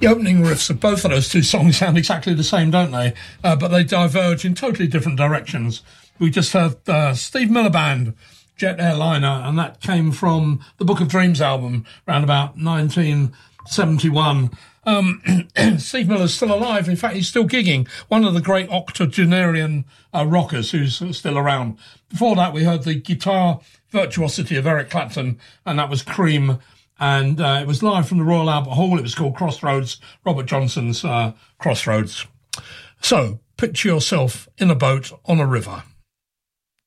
The opening riffs of both of those two songs sound exactly the same, don't they? But they diverge in totally different directions. We just heard Steve Miller Band, Jet Airliner, and that came from the Book of Dreams album around about 1971. Steve Miller's still alive. In fact, he's still gigging. One of the great octogenarian rockers who's still around. Before that, we heard the guitar virtuosity of Eric Clapton, and that was Cream. And it was live from the Royal Albert Hall. It was called Crossroads, Robert Johnson's Crossroads. So, picture yourself in a boat on a river.